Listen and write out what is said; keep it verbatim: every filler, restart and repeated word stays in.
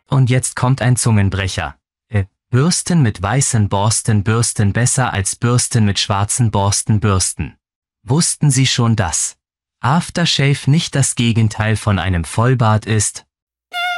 Und jetzt kommt ein Zungenbrecher. Äh, Bürsten mit weißen Borsten bürsten besser als Bürsten mit schwarzen Borsten bürsten. Wussten Sie schon, dass Aftershave nicht das Gegenteil von einem Vollbart ist?